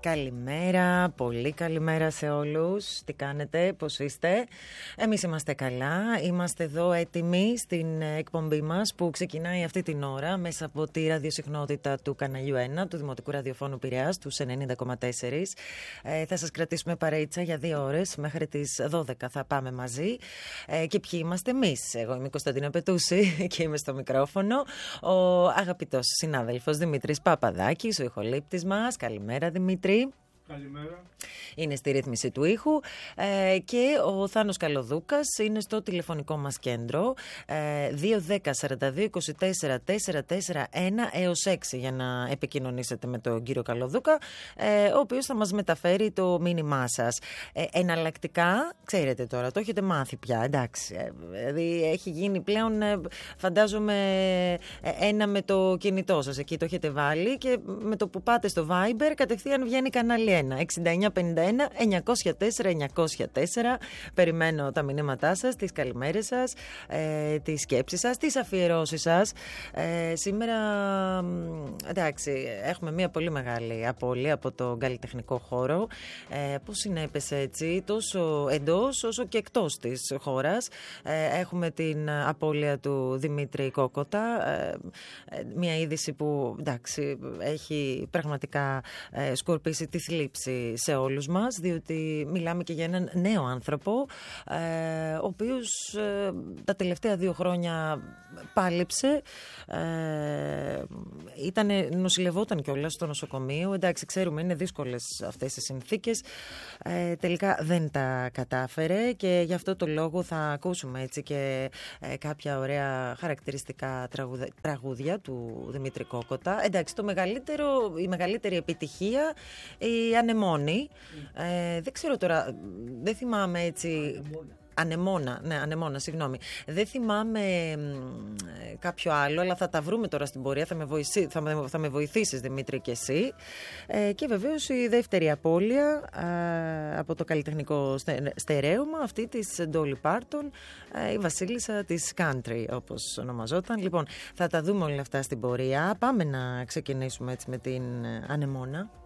Καλημέρα, πολύ καλημέρα σε όλους. Τι κάνετε, πώς είστε? Εμείς είμαστε καλά, είμαστε εδώ έτοιμοι στην εκπομπή μας που ξεκινάει αυτή την ώρα μέσα από τη ραδιοσυχνότητα του καναλιού 1 του Δημοτικού Ραδιοφώνου Πειραιάς, τους 90,4. Θα σας κρατήσουμε παρέιτσα για 2 ώρες, μέχρι τις 12 θα πάμε μαζί. Και ποιοι είμαστε εμείς? Εγώ είμαι η Κωνσταντίνα Πετούση και είμαι στο μικρόφωνο. Ο αγαπητός συνάδελφος Δημήτρης Παπαδάκης, ο ηχολήπτης μας. Καλημέρα, Δημήτρη. Καλημέρα. Είναι στη ρύθμιση του ήχου και ο Θάνος Καλοδούκας είναι στο τηλεφωνικό μας κέντρο 210-42-24-441 έως 6 για να επικοινωνήσετε με τον κύριο Καλοδούκα, ο οποίος θα μας μεταφέρει το μήνυμά σας. Εναλλακτικά, ξέρετε τώρα, το έχετε μάθει πια, εντάξει, δηλαδή έχει γίνει πλέον, φαντάζομαι, ένα με το κινητό σας, εκεί το έχετε βάλει και με το που πάτε στο Viber κατευθείαν βγαίνει κανάλι 6951 904 904. Περιμένω τα μηνύματά σας, τις καλημέρες σας, τις σκέψεις σας, τις αφιερώσεις σας. Σήμερα, εντάξει, έχουμε μια πολύ μεγάλη απώλεια από το καλλιτεχνικό χώρο που συνέπεσε έτσι τόσο εντός όσο και εκτός της χώρας. Έχουμε την απώλεια του Δημήτρη Κόκοτα, μια είδηση που, εντάξει, έχει πραγματικά σκορπίσει τη θλίψη σε όλους μας, διότι μιλάμε και για έναν νέο άνθρωπο, ο οποίος τα τελευταία 2 χρόνια πάλεψε, νοσηλευόταν κιόλας στο νοσοκομείο. Εντάξει, ξέρουμε, είναι δύσκολες αυτές οι συνθήκες. Τελικά δεν τα κατάφερε και γι' αυτό το λόγο θα ακούσουμε έτσι και κάποια ωραία χαρακτηριστικά τραγούδια του Δημήτρη Κόκοτα. Εντάξει, η μεγαλύτερη επιτυχία, η Ανεμόνη. Δεν ξέρω τώρα, δεν θυμάμαι έτσι... Ανεμόνα, συγγνώμη. Δεν θυμάμαι κάποιο άλλο, αλλά θα τα βρούμε τώρα στην πορεία. Θα με βοηθήσεις, Δημήτρη, και εσύ. Και βεβαίως η δεύτερη απώλεια από το καλλιτεχνικό στερέωμα, αυτή της Dolly Parton, η βασίλισσα της country, όπως ονομαζόταν. Λοιπόν, θα τα δούμε όλα αυτά στην πορεία. Πάμε να ξεκινήσουμε έτσι με την Ανεμόνα.